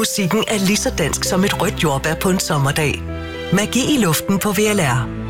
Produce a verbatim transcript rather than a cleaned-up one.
musikken er lige så dansk som et rødt jordbær på en sommerdag. Magi i luften på V L R.